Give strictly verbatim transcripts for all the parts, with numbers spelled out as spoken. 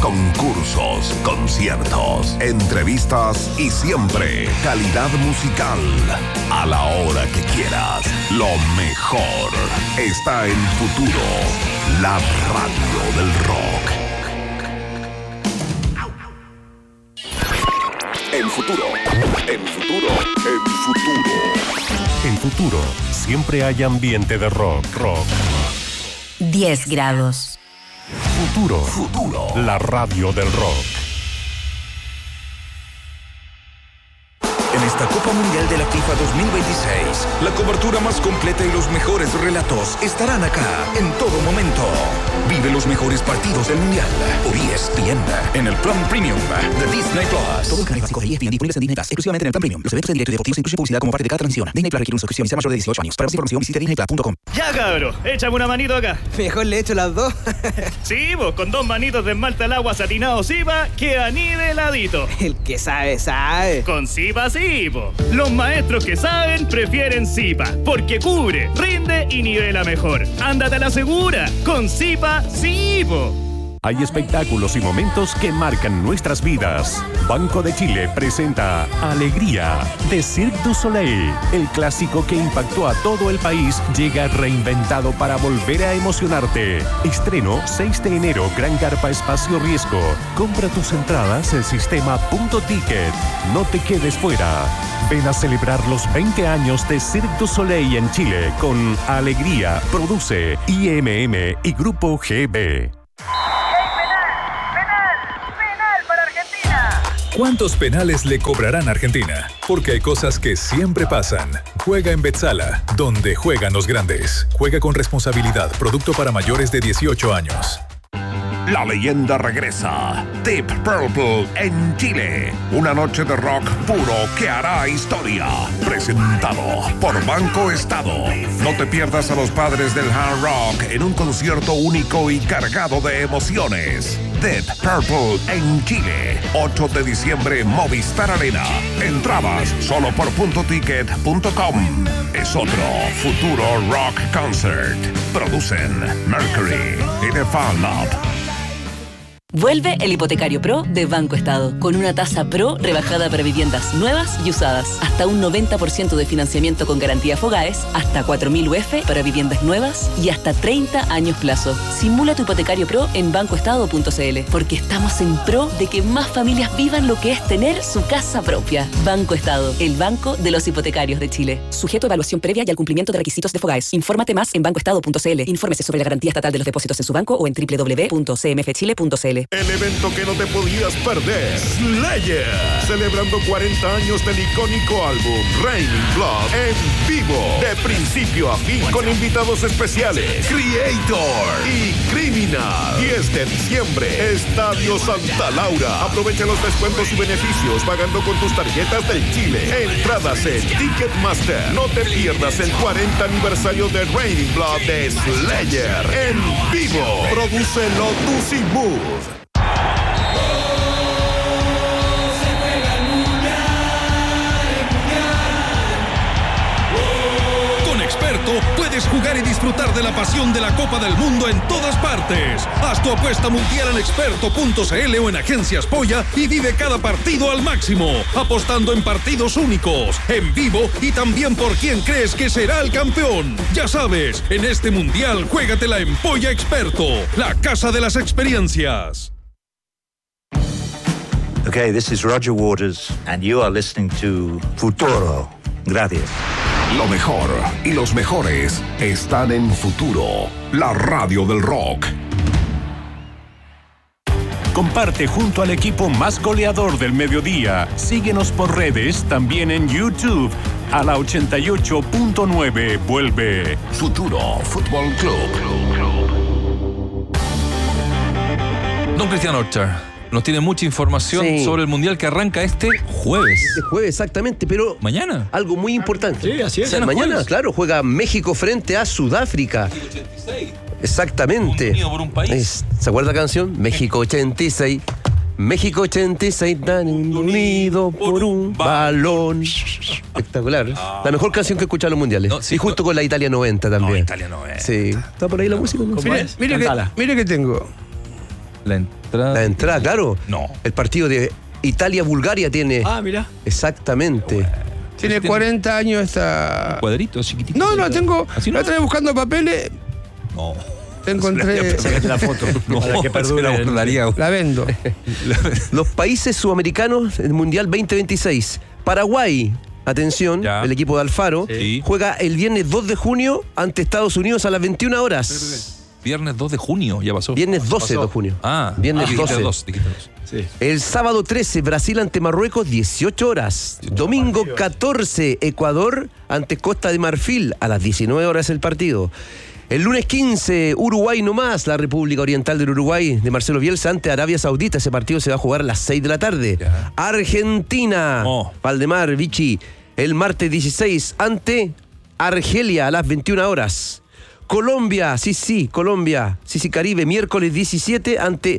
concursos, conciertos, entrevistas y siempre calidad musical. A la hora que quieras, lo mejor está en Futuro, la radio del rock. En Futuro, en Futuro, en Futuro. En Futuro, siempre hay ambiente de rock, rock. diez grados. Futuro, Futuro, la radio del rock. En esta Copa Mundial de la FIFA dos mil veintiséis, la cobertura más completa y los mejores relatos estarán acá en todo momento. Vive los mejores partidos del Mundial por E S P N en el plan Premium de Disney Plus. Todo el canal básico de E S P N disponibles en Disney Plus, exclusivamente en el plan Premium. Los eventos en directo y deportivos incluyen publicidad como parte de cada transmisión. Disney Plus requiere una suscripción y sea mayor de dieciocho años. Para más información visite disney plus punto com. Ya, cabro, échame una manito acá. Mejor le echo las dos. Sí, vos, con dos manitos de esmalte al agua satinado Zipa, queda niveladito. El que sabe, sabe. Con Zipa, sí, po. Los maestros que saben prefieren Zipa, porque cubre, rinde y nivela mejor. Ándate a la segura, con Zipa, sí, po. Hay espectáculos y momentos que marcan nuestras vidas. Banco de Chile presenta Alegría de Cirque du Soleil. El clásico que impactó a todo el país llega reinventado para volver a emocionarte. Estreno seis de enero, Gran Carpa Espacio Riesgo. Compra tus entradas en sistema punto ticket. No te quedes fuera. Ven a celebrar los veinte años de Cirque du Soleil en Chile con Alegría. Produce I M M y Grupo G B. ¿Cuántos penales le cobrarán a Argentina? Porque hay cosas que siempre pasan. Juega en Betzala, donde juegan los grandes. Juega con responsabilidad. Producto para mayores de dieciocho años. La leyenda regresa. Deep Purple en Chile. Una noche de rock puro que hará historia. Presentado por Banco Estado. No te pierdas a los padres del hard rock en un concierto único y cargado de emociones. Deep Purple en Chile. ocho de diciembre, Movistar Arena. Entradas solo por punto ticket punto com. Es otro Futuro Rock Concert. Producen Mercury y The Fan Lab. Vuelve el Hipotecario Pro de Banco Estado, con una tasa Pro rebajada para viviendas nuevas y usadas. Hasta un noventa por ciento de financiamiento con garantía Fogaes, hasta cuatro mil U F para viviendas nuevas y hasta treinta años plazo. Simula tu Hipotecario Pro en banco estado punto c l, porque estamos en pro de que más familias vivan lo que es tener su casa propia. Banco Estado, el banco de los hipotecarios de Chile. Sujeto a evaluación previa y al cumplimiento de requisitos de Fogaes. Infórmate más en banco estado punto c l. Infórmese sobre la garantía estatal de los depósitos en su banco o en doble u doble u doble u punto c m f chile punto c l. El evento que no te podías perder, Slayer, celebrando cuarenta años del icónico álbum Raining Blood en vivo, de principio a fin, con invitados especiales, Creator y Criminal. diez de diciembre, Estadio Santa Laura. Aprovecha los descuentos y beneficios pagando con tus tarjetas del Chile. Entradas en Ticketmaster. No te pierdas el cuarenta aniversario de Raining Blood de Slayer en vivo. Produce Lotus y Move. Puedes jugar y disfrutar de la pasión de la Copa del Mundo en todas partes. Haz tu apuesta mundial en experto punto c l o en Agencias Polla y vive cada partido al máximo, apostando en partidos únicos, en vivo y también por quién crees que será el campeón. Ya sabes, en este mundial juégatela en Polla Experto, la casa de las experiencias. Okay, this is Roger Waters and you are listening to Futuro. Gracias. Lo mejor y los mejores están en Futuro, la radio del rock. Comparte junto al equipo más goleador del mediodía. Síguenos por redes, también en YouTube. A la ochenta y ocho punto nueve vuelve Futuro Fútbol Club. Don Cristian Orchard nos tiene mucha información sí. sobre el Mundial que arranca este jueves. Este jueves, exactamente, pero... ¿Mañana? Algo muy importante. Sí, así es. O sea, mañana, jueves. Claro, juega México frente a Sudáfrica. México ochenta y seis. Exactamente. Unido por un país. Es, ¿se acuerda la canción? México ochenta y seis. México ochenta y seis, tan unido por un balón. Espectacular. Ah. La mejor canción que he escuchado en los mundiales. No, sí, y justo no. con la Italia noventa también. No, Italia noventa. Sí. ¿Está por ahí la música? ¿No? Mire, mire, que, mire que tengo. Lento. entrada. La entrada, claro. No. El partido de Italia-Bulgaria tiene. Ah, mira. Exactamente. Tiene cuarenta años esta. Un cuadrito chiquitito. No, no, tengo. ¿Así no? La otra vez buscando papeles. No. Te encontré. Sácate la foto. No, para que perdure. la borraría. La vendo. Los países sudamericanos del Mundial veinte veintiséis. Paraguay, atención, Ya. el equipo de Alfaro, Sí. juega el viernes dos de junio ante Estados Unidos a las veintiuna horas. Viernes dos de junio, ya pasó. Viernes doce de junio. Ah, Viernes ah, dijiste doce. dos, dijiste dos. Sí. El sábado trece, Brasil ante Marruecos, dieciocho horas. Domingo catorce, Ecuador ante Costa de Marfil, a las diecinueve horas el partido. El lunes quince, Uruguay nomás, la República Oriental del Uruguay de Marcelo Bielsa ante Arabia Saudita. Ese partido se va a jugar a las seis de la tarde. Ya. Argentina, Oh. Valdemar, Vichy, el martes dieciséis ante Argelia a las veintiuna horas. Colombia, sí, sí, Colombia, sí, sí, Caribe, miércoles diecisiete ante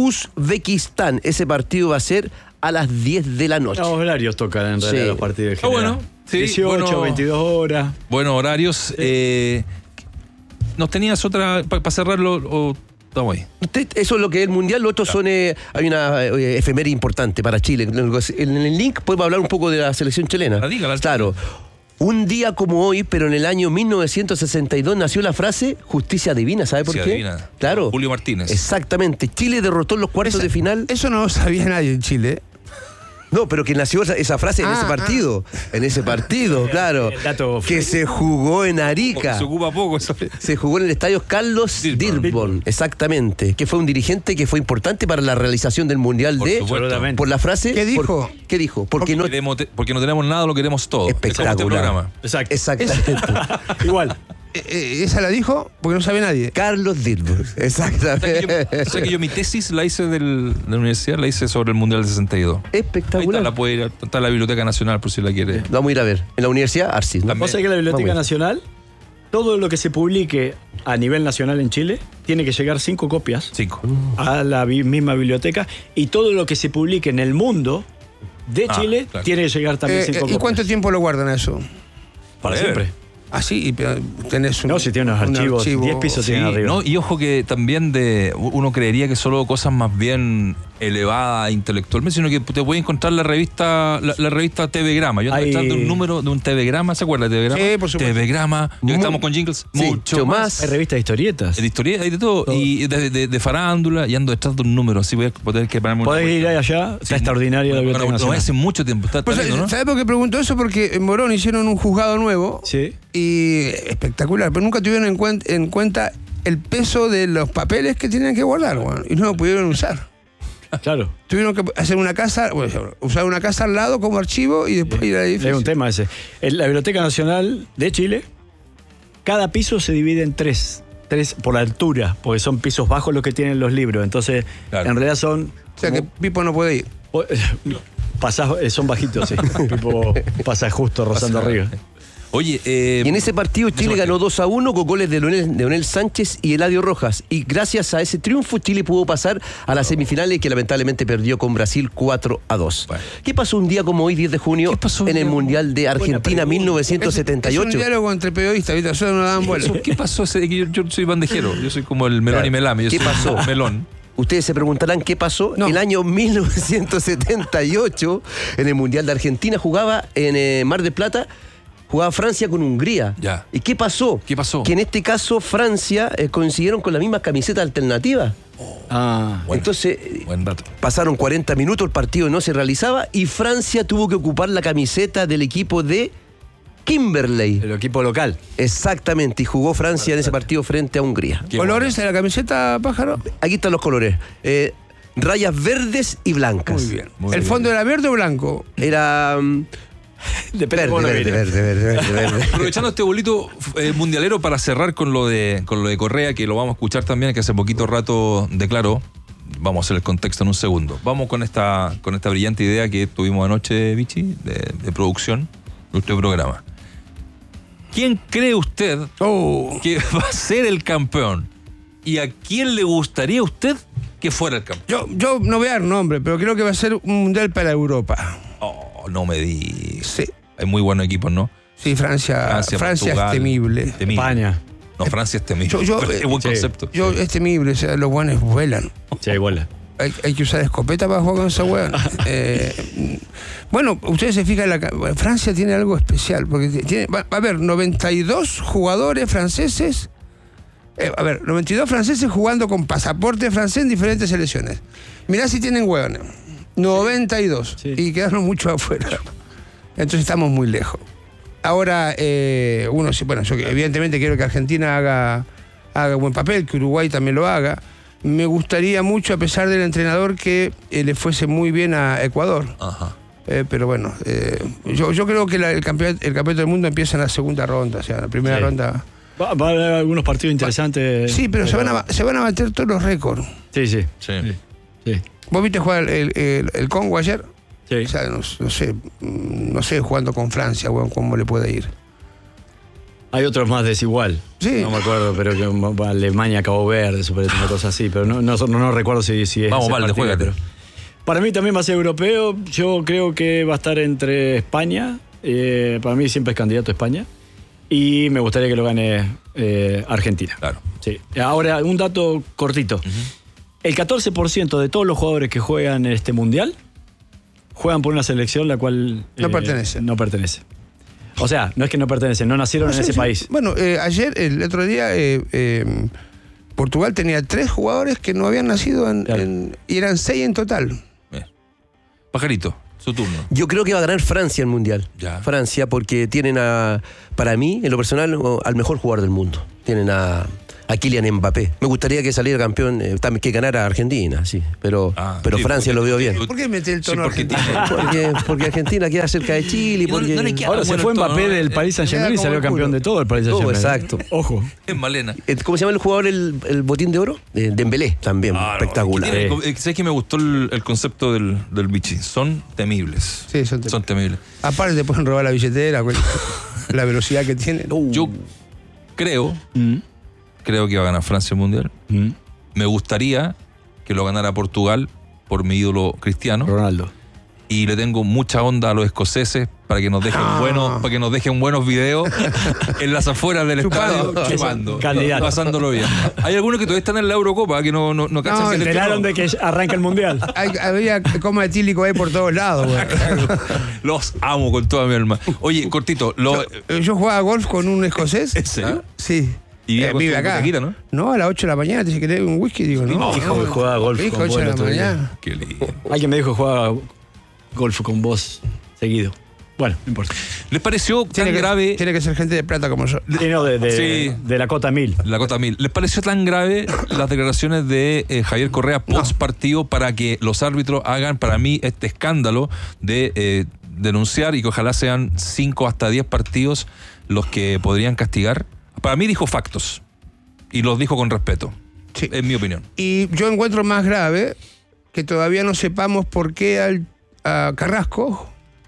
Uzbekistán. Ese partido va a ser a las diez de la noche. Los horarios tocan en realidad Sí. los partidos. Ah, bueno. Sí, dieciocho, bueno. veintidós horas. Buenos horarios. Eh, ¿Nos tenías otra para cerrarlo o estamos ahí? Usted, eso es lo que es el Mundial, lo otro son, eh, hay una eh, efeméride importante para Chile. En el link podemos hablar un poco de la selección chilena. La diga, la- Claro. Un día como hoy, pero en el año mil novecientos sesenta y dos nació la frase justicia divina, ¿sabe por Justicia qué? divina. Claro. Julio Martínez. Exactamente. Chile derrotó en los cuartos Esa- de final. Eso no lo sabía nadie en Chile. No, pero que nació esa, esa frase en Ah, ese partido. En ese partido, claro. el dato Que se jugó en Arica. Se ocupa poco eso. Se jugó en el estadio Carlos Dilborn. Dilborn, exactamente. Que fue un dirigente que fue importante para la realización del Mundial Por de. supuesto. Por la frase. ¿Qué dijo? por- ¿Qué dijo? Porque no. Queremos te- porque no tenemos nada, lo queremos todo. Es como este Espectacular. programa. Exacto. Exactamente. Igual. Eh, eh, esa la dijo porque no sabía nadie. Carlos Dilborn, O sea que exactamente. yo, o sea que yo mi tesis la hice del- de la universidad, la hice sobre el Mundial del sesenta y dos. Ahí está, Espectacular. la puede ir, está en la Biblioteca Nacional por si la quiere. Lo vamos a ir a ver. En la Universidad Arcis, ¿no? También. Vos sabés que la Biblioteca Vamos. Nacional, todo lo que se publique a nivel nacional en Chile, tiene que llegar cinco copias Cinco. a la bi- misma biblioteca, y todo lo que se publique en el mundo de Ah, Chile claro. tiene que llegar también Eh, cinco eh, copias. ¿Y cuánto tiempo lo guardan eso? Para Eh, siempre. Ah, sí, y, pero tenés un. No, si tiene unos un archivos, archivo- diez pisos Sí, tienen arriba. ¿no? Y ojo que también de uno creería que solo cosas más bien elevadas intelectualmente, sino que te puede encontrar la revista la, la revista T V Grama. Yo ando Hay- detrás de un número de un T V Grama, ¿se acuerda de T V Grama? Sí, por supuesto. T V Grama, ya que Mu- estamos con jingles, Sí, mucho mucho más. más. Hay revistas de historietas. De historia, hay de todo. Y de, de, de farándula, y ando detrás de un número, así voy a poder que pararme una Podés ir vuelta. allá, está Sí, extraordinaria la bueno, Biblioteca bueno, no, Nacional. hace mucho tiempo, está, está Pues, lindo, ¿no? ¿sabes por qué pregunto eso? Porque en Morón hicieron un juzgado nuevo Sí. y espectacular, pero nunca tuvieron en, cuen- en cuenta el peso de los papeles que tenían que guardar, bueno, y no lo pudieron usar. Claro. Tuvieron que hacer una casa, bueno, usar una casa al lado como archivo y después ir al Es edificio. un tema ese. En la Biblioteca Nacional de Chile, cada piso se divide en tres. Tres por la altura, porque son pisos bajos los que tienen los libros. Entonces, Claro. en realidad son. O sea que Pipo no puede ir. Pasás, eh, son bajitos, sí. Tipo, pasa justo rozando Pasa- arriba. Oye, eh, Y en ese partido Chile ese ganó dos a uno con goles de Leonel, de Leonel Sánchez y Eladio Rojas. Y gracias a ese triunfo Chile pudo pasar a las semifinales, que lamentablemente perdió con Brasil cuatro a dos. Bueno. ¿Qué pasó un día como hoy, diez de junio, ¿Qué pasó un en el día como- Mundial de Argentina pregunta. mil novecientos setenta y Es un ocho? diálogo entre periodistas, ¿viste? Eso no dan vuelta. ¿qué pasó? Ese, que yo, yo soy bandejero, yo soy como el melón y melame. Yo ¿Qué soy pasó? Melón. Ustedes se preguntarán qué pasó. No. El año mil novecientos setenta y ocho, en el Mundial de Argentina, jugaba en eh, Mar del Plata, jugaba Francia con Hungría. Ya. ¿Y qué pasó? ¿Qué pasó? Que en este caso Francia eh, coincidieron con la misma camiseta alternativa. Ah, Bueno. Entonces, eh, Buen dato. pasaron cuarenta minutos, el partido no se realizaba y Francia tuvo que ocupar la camiseta del equipo de Kimberley. el equipo local. Exactamente, y jugó Francia en ese partido frente a Hungría. Qué ¿Colores de la camiseta, pájaro? Aquí están los colores. Eh, rayas verdes y blancas. Muy bien. Muy ¿El bien. fondo era verde o blanco? Era mm, Depende verde, cómo lo verde, mires. verde, verde, verde, verde. Aprovechando este bolito eh, mundialero para cerrar con lo de con lo de Correa, que lo vamos a escuchar también, que hace poquito rato declaró. Vamos a hacer el contexto en un segundo. Vamos con esta con esta brillante idea que tuvimos anoche, Vichy, de, de producción de nuestro programa. ¿Quién cree usted Oh. que va a ser el campeón? ¿Y a quién le gustaría a usted que fuera el campeón? Yo, yo no voy a dar nombre, pero creo que va a ser un mundial para Europa. Oh, no me digas. Sí. Hay muy buenos equipos, ¿no? Sí, Francia, Francia, Francia, Portugal, es temible. temible. España. No, Francia es temible. Yo- yo, Pero eh, es buen sí. concepto. Yo, es temible, o sea, los buenos vuelan. Sí, bola. hay, hay que usar escopeta para jugar con esa hueá. Eh, bueno, ustedes se fijan, la, Francia tiene algo especial, porque tiene, va, va a haber noventa y dos jugadores franceses, eh, a ver, noventa y dos franceses jugando con pasaporte francés en diferentes selecciones. Mirá si tienen hueones. noventa y dos. Sí. Y quedaron mucho afuera. Entonces estamos muy lejos. Ahora, eh, uno, bueno, yo evidentemente quiero que Argentina haga, haga buen papel, que Uruguay también lo haga. Me gustaría mucho, a pesar del entrenador, que eh, le fuese muy bien a Ecuador. Ajá. Eh, pero bueno, eh, yo, yo creo que la, el, campeonato, el campeonato del mundo empieza en la segunda ronda, o sea, en la primera sí. ronda. Va, va a haber algunos partidos interesantes. Sí, pero, pero... Se, van a, se van a bater todos los récords. Sí, sí. Sí. sí. sí. ¿Vos viste jugar el, el, el Congo ayer? Sí. O sea, no, no sé, no sé jugando con Francia, bueno, cómo le puede ir. Hay otros más desigual. Sí. No me acuerdo, pero que Alemania, Cabo Verde, una cosa así, pero no, no, no, no recuerdo si, si es. Vamos, Valde, juega. Pero para mí también va a ser europeo. Yo creo que va a estar entre España. Eh, para mí siempre es candidato a España. Y me gustaría que lo gane eh, Argentina. Claro. Sí. Ahora, un dato cortito. Uh-huh. El catorce por ciento de todos los jugadores que juegan en este mundial juegan por una selección la cual no eh, pertenece. No pertenece. O sea, no es que no pertenecen, no nacieron no sé, en ese sí. país. Bueno, eh, ayer, el otro día, eh, eh, Portugal tenía tres jugadores que no habían nacido en, claro. en, y eran seis en total. Bien. Pajarito, su turno. Yo creo que va a ganar Francia el mundial. Ya. Francia, porque tienen a, para mí, en lo personal, al mejor jugador del mundo. Tienen a, a Kylian Mbappé. Me gustaría que saliera campeón, eh, que ganara Argentina, sí. Pero, ah, pero sí, Francia porque, lo veo bien. ¿Por qué mete el tono sí, porque, porque, porque Argentina queda cerca de Chile. Porque... No, no Ahora se fue Mbappé tono, del Paris Saint-Germain y salió campeón de todo el Paris Saint-Germain. Oh, exacto. Ojo. Es Malena. ¿Cómo se llama el jugador, el, el botín de oro? Eh, Dembélé, también. Ah, espectacular. No, eh. ¿Sabes que me gustó el, el concepto del, del bichi? Son temibles. Sí, son temibles. Son temibles. Aparte te pueden robar la billetera, la velocidad que tienen. Uh. Yo creo... Mm. Creo que va a ganar Francia el Mundial. Mm. Me gustaría que lo ganara Portugal por mi ídolo Cristiano. Ronaldo. Y le tengo mucha onda a los escoceses para que nos dejen ah. buenos, para que nos dejen buenos videos en las afueras del estadio, chupando, candidato. pasándolo bien. Hay algunos que todavía están en la Eurocopa que no, no, no cachan. No, se enteraron de que arranca el Mundial. Hay, había coma etílico ahí por todos lados, güey. Los amo con toda mi alma. Oye, cortito. Lo... Yo, yo jugaba golf con un escocés. ¿En serio? ¿Ah? Sí. Y eh, vive acá. Tequila, ¿no? No, a las ocho de la mañana te dice que le un whisky, digo, no. no hijo, no, jugaba golf hijo, con ocho de la mañana. Qué lindo. Alguien me dijo que jugaba golf con vos seguido. Bueno, no importa. ¿Les pareció tan tiene que, grave? Tiene que ser gente de plata como yo. Sí, no, de, de, sí. de la Cota Mil. La Cota Mil. ¿Les pareció tan grave las declaraciones de eh, Javier Correa post partido no. para que los árbitros hagan, para mí, este escándalo de eh, denunciar y que ojalá sean cinco hasta diez partidos los que podrían castigar? Para mí dijo factos. Y los dijo con respeto, sí. En mi opinión. Y yo encuentro más grave que todavía no sepamos por qué al, a Carrasco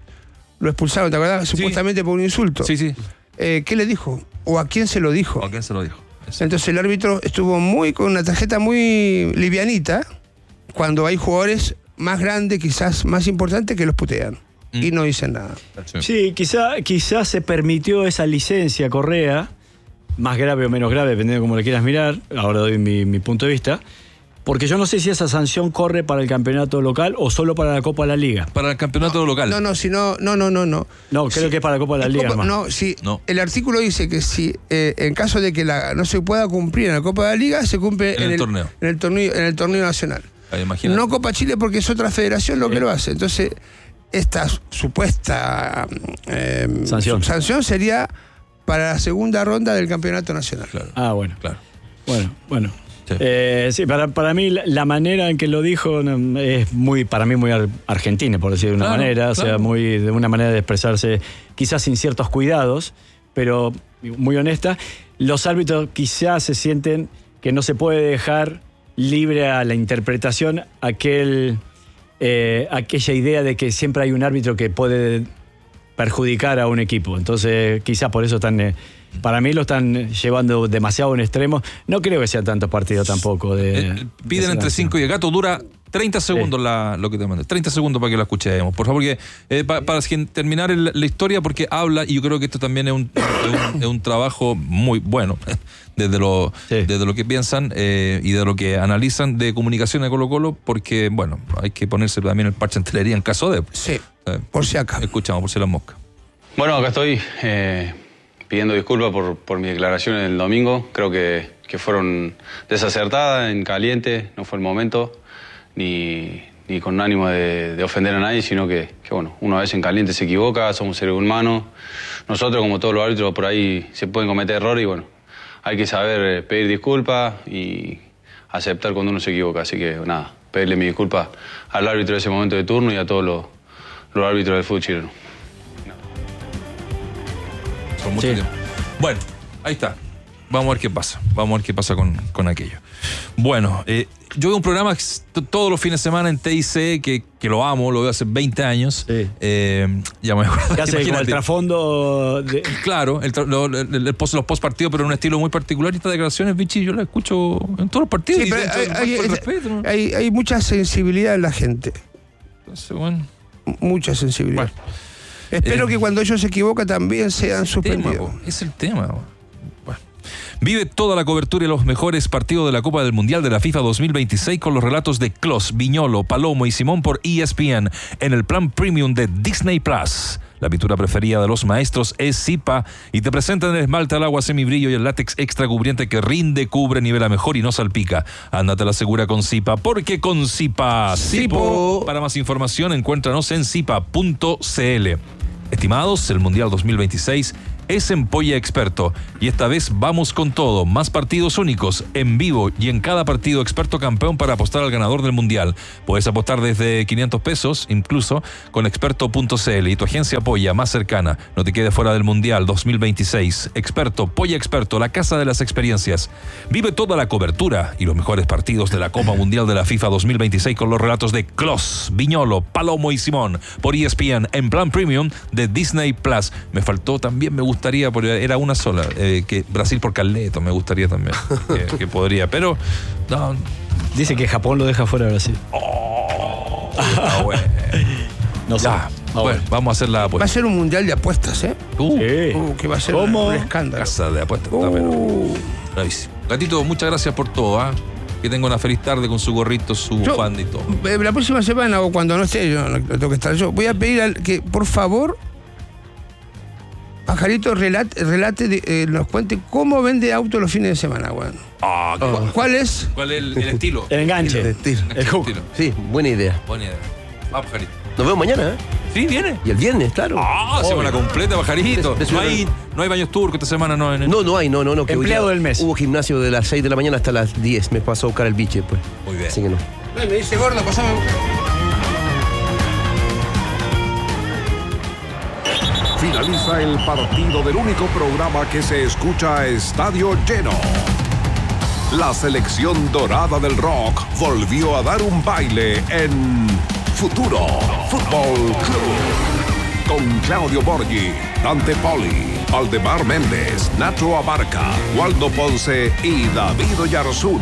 lo expulsaron, ¿te acuerdas? Sí. Supuestamente por un insulto. Sí, sí. Eh, ¿Qué le dijo? ¿O a quién se lo dijo? ¿O a quién se lo dijo? Eso. Entonces el árbitro estuvo muy con una tarjeta muy livianita cuando hay jugadores más grandes, quizás más importantes, que los putean. Mm. Y no dicen nada. Sí, quizá, quizás se permitió esa licencia Correa, más grave o menos grave, dependiendo de cómo le quieras mirar, ahora doy mi, mi punto de vista, porque yo no sé si esa sanción corre para el campeonato local o solo para la Copa de la Liga. Para el campeonato no, local. No, no, si no, no, no, no. No, no creo si, que es para la Copa de la Liga. Copa, no, si no. El artículo dice que si eh, en caso de que la, no se pueda cumplir en la Copa de la Liga, se cumple en, en el, el torneo. En el torneo, en el torneo nacional. Ay, no Copa Chile porque es otra federación lo que eh. lo hace. Entonces, esta supuesta eh, sanción. sanción sería para la segunda ronda del campeonato nacional. Claro. Ah, bueno. Claro. Bueno, bueno. Sí, eh, sí para, para mí la, la manera en que lo dijo es muy, para mí muy ar, argentina, por decir de una claro, manera, claro. O sea, muy, de una manera de expresarse quizás sin ciertos cuidados, pero muy honesta. Los árbitros quizás se sienten que no se puede dejar libre a la interpretación aquel, eh, aquella idea de que siempre hay un árbitro que puede perjudicar a un equipo. Entonces, quizás por eso están, eh, para mí lo están llevando demasiado a un extremo. No creo que sean tantos partidos tampoco. De, eh, piden de entre cinco y el gato dura treinta segundos sí. la, lo que te mandé. treinta segundos para que lo escuchemos. Por favor, que, eh, pa, para terminar el, la historia, porque habla, y yo creo que esto también es un, es un, es un trabajo muy bueno, desde lo, sí. desde lo que piensan eh, y de lo que analizan de comunicación de Colo-Colo, porque, bueno, hay que ponerse también el parche en telería en caso de... Sí, eh, por si acá. Escuchamos, por si las moscas. Bueno, acá estoy eh, pidiendo disculpas por, por mi declaración el domingo. Creo que, que fueron desacertadas, en caliente, no fue el momento, ni, ni con ánimo de, de ofender a nadie, sino que, que, bueno, uno a veces en caliente se equivoca, somos seres humanos. Nosotros, como todos los árbitros, por ahí se pueden cometer errores y, bueno, hay que saber pedir disculpas y aceptar cuando uno se equivoca. Así que, nada, pedirle mi disculpas al árbitro de ese momento de turno y a todos los, los árbitros del fútbol chileno. Mucho sí. tiempo. Bueno, ahí está. Vamos a ver qué pasa. Vamos a ver qué pasa con, con aquello. Bueno, eh, yo veo un programa todos los fines de semana en T I C que, que lo amo, lo veo hace veinte años. Sí. Eh, ya me acuerdo. ¿Qué hace con el trasfondo? De... Claro, el, lo, el, el post, los post partidos, pero en un estilo muy particular. Y estas declaraciones, Vichy, yo las escucho en todos los partidos. Sí, pero hay, hay, hay, respeto, ¿no? hay, hay mucha sensibilidad en la gente. Entonces, bueno. Mucha sensibilidad. Bueno. Espero eh, que cuando ellos se equivocan también sean suspendidos. Tema, es el tema. Bueno. Vive toda la cobertura y los mejores partidos de la Copa del Mundial de la FIFA dos mil veintiséis con los relatos de Klos, Viñolo, Palomo y Simón por E S P N en el plan premium de Disney Plus. La pintura preferida de los maestros es Zipa y te presentan el esmalte al agua semibrillo y el látex extra cubriente que rinde, cubre, nivela mejor y no salpica. Ándate a la segura con Zipa, porque con Zipa, Zipo. Para más información, encuéntranos en zipa punto c l. Estimados, el Mundial dos mil veintiséis es en Polla Experto y esta vez vamos con todo, más partidos únicos, en vivo y en cada partido experto campeón para apostar al ganador del Mundial. Puedes apostar desde quinientos pesos, incluso con experto punto c l y tu agencia Polla más cercana. No te quedes fuera del Mundial dos mil veintiséis. Experto, Polla Experto, la casa de las experiencias. Vive toda la cobertura y los mejores partidos de la Copa Mundial de la FIFA dos mil veintiséis con los relatos de Klos, Viñolo, Palomo y Simón por E S P N en plan premium de Disney Plus. Me faltó también, me gustaría, porque era una sola, eh, que Brasil por Carleto me gustaría también, que, que podría, pero no. Dice que Japón lo deja fuera de Brasil. Oh, ah, bueno. No sé. Ya, bueno, bueno, vamos a hacer la apuesta. Va a ser un mundial de apuestas, ¿eh? Uh, sí. uh que va a ser un, un escándalo. Casa de apuestas. Uh. Bravísimo. Gatito, muchas gracias por todo, ¿eh? Que tenga una feliz tarde con su gorrito, su bufanda y todo. La próxima semana o cuando no esté, yo no tengo que estar yo, voy a pedir al, que por favor Pajarito relate, relate de, eh, nos cuente cómo vende auto los fines de semana, bueno. Ah, oh. ¿Cuál es? ¿Cuál es el, el estilo? El enganche. El estilo. El estilo. Sí, buena idea. Buena idea. Va, Pajarito. Nos vemos mañana, ¿eh? Sí, viene. Y el viernes, claro. Ah, oh, semana completa, Pajarito. No hay, no hay baños turcos esta semana, no. No, no, no hay, no, no. no que Empleado del mes. Hubo gimnasio de las seis de la mañana hasta las diez. Me pasó a buscar el biche, pues. Muy bien. Así que no. Me dice gordo, pasame. Finaliza el partido del único programa que se escucha a estadio lleno. La selección dorada del rock volvió a dar un baile en Futuro Fútbol Club. Con Claudio Borghi, Dante Poli, Aldemar Méndez, Nacho Abarca, Waldo Ponce y David Oyarzún.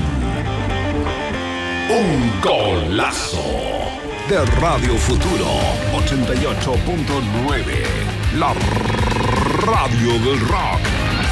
Un golazo de Radio Futuro ochenta y ocho punto nueve. La radio del rock.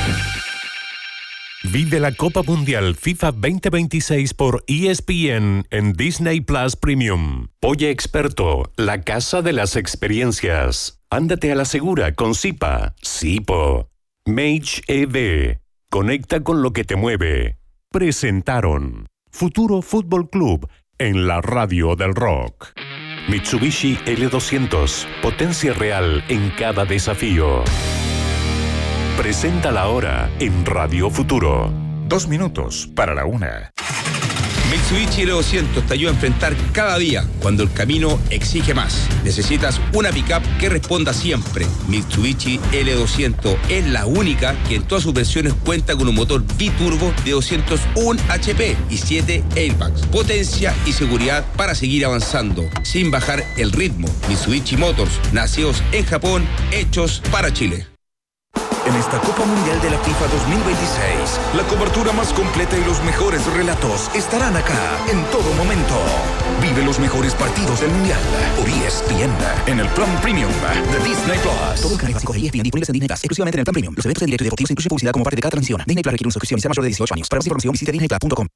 Vive la Copa Mundial FIFA veinte veintiséis por E S P N en Disney Plus Premium. Polla Experto, la casa de las experiencias. Ándate a la segura con Zipa, Zipo. Mage E V, conecta con lo que te mueve. Presentaron Futuro Fútbol Club en la radio del rock. Mitsubishi L doscientos, potencia real en cada desafío. Presenta la hora en Radio Futuro. Dos minutos para la una. Mitsubishi L doscientos te ayuda a enfrentar cada día cuando el camino exige más. Necesitas una pickup que responda siempre. Mitsubishi L doscientos es la única que en todas sus versiones cuenta con un motor biturbo de doscientos uno H P y siete airbags. Potencia y seguridad para seguir avanzando sin bajar el ritmo. Mitsubishi Motors, nacidos en Japón, hechos para Chile. En esta Copa Mundial de la FIFA dos mil veintiséis, la cobertura más completa y los mejores relatos estarán acá en todo momento. Vive los mejores partidos del Mundial por E S P N en el plan premium de Disney Plus. Todos los canales básicos de E S P N disponibles en Disney Plus, exclusivamente en el plan premium. Los eventos en directo y deportivos incluyen publicidad como parte de cada transmisión. Disney Plus requiere una suscripción y sea mayor de dieciocho años. Para más información visite disney plus punto com.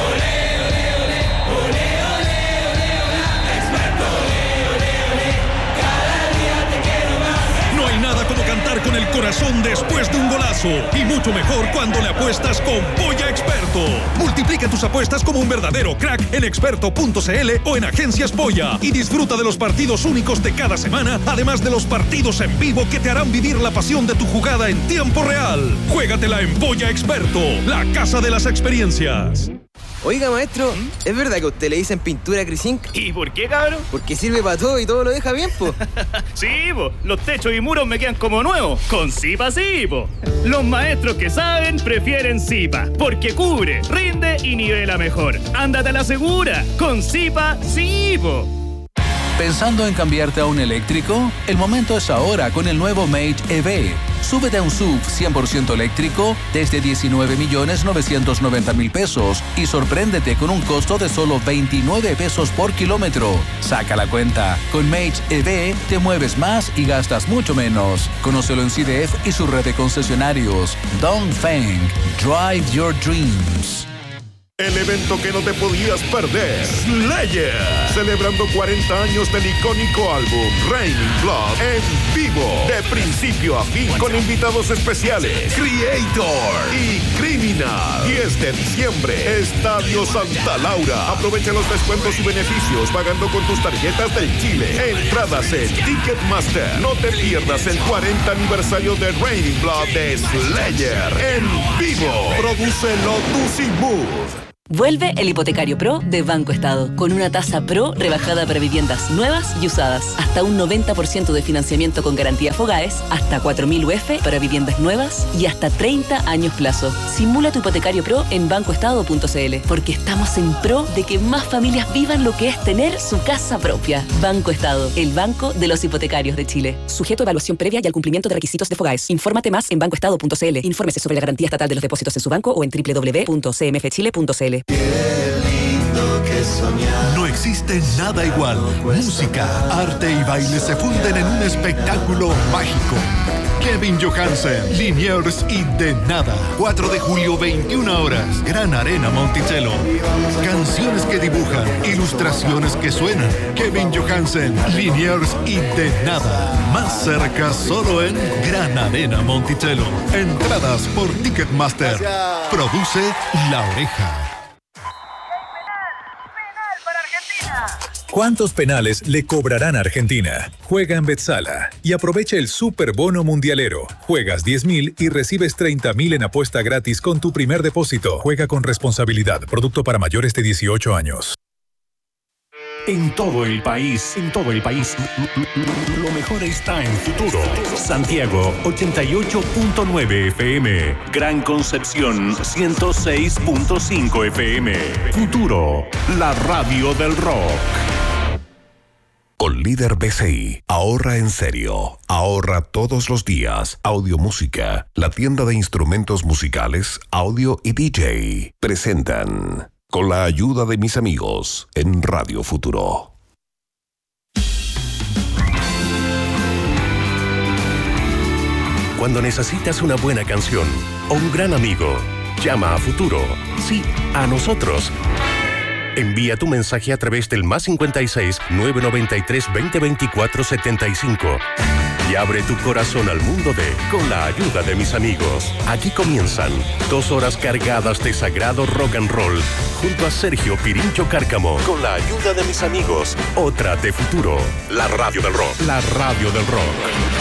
Con el corazón después de un golazo y mucho mejor cuando le apuestas con Polla Experto. Multiplica tus apuestas como un verdadero crack en experto punto c l o en Agencias Polla y disfruta de los partidos únicos de cada semana, además de los partidos en vivo que te harán vivir la pasión de tu jugada en tiempo real. Juégatela en Polla Experto, la casa de las experiencias. Oiga, maestro, ¿es verdad que a usted le dicen pintura Crisink? ¿Y por qué, cabrón? Porque sirve para todo y todo lo deja bien, po. Sí, po. Los techos y muros me quedan como nuevos. Con Zipa sí, po. Los maestros que saben prefieren Zipa. Porque cubre, rinde y nivela mejor. Ándate a la segura. Con Zipa sí, po. ¿Pensando en cambiarte a un eléctrico? El momento es ahora con el nuevo Mage E V. Súbete a un S U V cien por ciento eléctrico desde diecinueve millones novecientos noventa mil pesos y sorpréndete con un costo de solo veintinueve pesos por kilómetro. Saca la cuenta. Con Mage E V te mueves más y gastas mucho menos. Conócelo en C D F y su red de concesionarios. Dongfeng. Drive your dreams. El evento que no te podías perder, Slayer, celebrando cuarenta años del icónico álbum Raining Blood en vivo, de principio a fin, con invitados especiales, Creator y Criminal. diez de diciembre, Estadio Santa Laura. Aprovecha los descuentos y beneficios pagando con tus tarjetas del Chile. Entradas en Ticketmaster. No te pierdas el cuarenta aniversario de Raining Blood de Slayer en vivo. Prodúcelo Tusimove. Vuelve el Hipotecario Pro de Banco Estado, con una tasa Pro rebajada para viviendas nuevas y usadas. Hasta un noventa por ciento de financiamiento con garantía Fogaes, hasta cuatro mil U F para viviendas nuevas y hasta treinta años plazo. Simula tu Hipotecario Pro en banco estado punto c l, porque estamos en pro de que más familias vivan lo que es tener su casa propia. Banco Estado, el banco de los hipotecarios de Chile. Sujeto a evaluación previa y al cumplimiento de requisitos de Fogaes. Infórmate más en banco estado punto c l. Infórmese sobre la garantía estatal de los depósitos en su banco o en doble u doble u doble u punto c m f chile punto c l. Qué lindo que soñar. No existe nada igual. Música, arte y baile se funden en un espectáculo mágico. Kevin Johansen, Liniers y De Nada. cuatro de julio, veintiuna horas. Gran Arena Monticello. Canciones que dibujan, ilustraciones que suenan. Kevin Johansen, Liniers y De Nada. Más cerca solo en Gran Arena Monticello. Entradas por Ticketmaster. Produce La Oreja. ¿Cuántos penales le cobrarán a Argentina? Juega en Betsala y aprovecha el Super Bono Mundialero. Juegas diez mil y recibes treinta mil en apuesta gratis con tu primer depósito. Juega con responsabilidad. Producto para mayores de dieciocho años. En todo el país, en todo el país, lo mejor está en Futuro. Santiago, ochenta y ocho punto nueve F M. Gran Concepción, ciento seis punto cinco F M. Futuro, la radio del rock. Con Líder B C I, ahorra en serio, ahorra todos los días. Audio Música, la tienda de instrumentos musicales, audio y D J, presentan Con la ayuda de mis amigos en Radio Futuro. Cuando necesitas una buena canción o un gran amigo, llama a Futuro. Sí, a nosotros. Envía tu mensaje a través del más cincuenta y seis, nueve noventa y tres, veinte veinticuatro, setenta y cinco. Y abre tu corazón al mundo de Con la ayuda de mis amigos. Aquí comienzan dos horas cargadas de sagrado rock and roll junto a Sergio Pirincho Cárcamo. Con la ayuda de mis amigos. Otra de Futuro. La radio del rock. La radio del rock.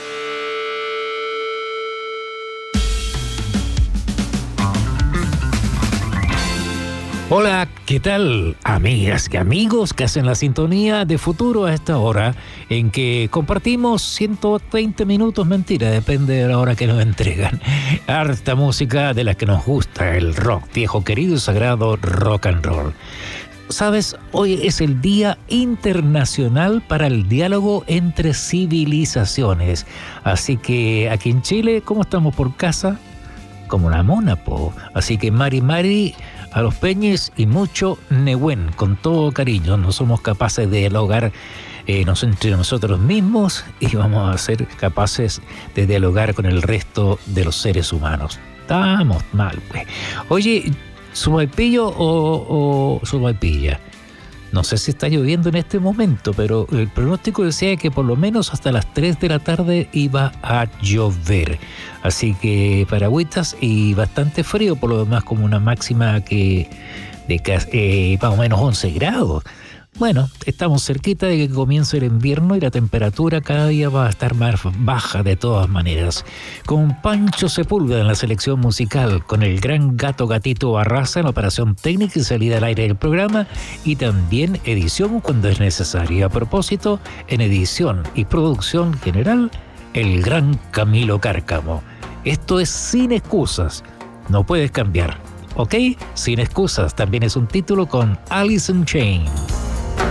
Hola, ¿qué tal? Amigas y amigos que hacen la sintonía de Futuro a esta hora en que compartimos ciento veinte minutos, mentira, depende de la hora que nos entregan. Harta música de la que nos gusta, el rock, viejo querido y sagrado rock and roll. sabes, hoy es el Día Internacional para el Diálogo entre Civilizaciones. Así que aquí en Chile, ¿cómo estamos por casa? Como una mona, po. Así que Mari Mari a los peñes y mucho Nehuen, con todo cariño. No somos capaces de dialogar eh, nos, entre nosotros mismos y vamos a ser capaces de dialogar con el resto de los seres humanos. Estamos mal, pues. Oye, ¿Subaipillo o, o Subaipilla? No sé si está lloviendo en este momento, pero el pronóstico decía que por lo menos hasta las tres de la tarde iba a llover. Así que paragüitas y bastante frío, por lo demás como una máxima que de eh, más o menos once grados. Bueno, estamos cerquita de que comience el invierno y la temperatura cada día va a estar más baja de todas maneras. Con Pancho Sepúlveda en la selección musical, con el gran Gato Gatito Barraza en la operación técnica y salida al aire del programa, y también edición cuando es necesario. A propósito, en edición y producción general, el gran Camilo Cárcamo. Esto es Sin Excusas, no puedes cambiar, ¿ok? Sin Excusas también es un título con Alice in Chains.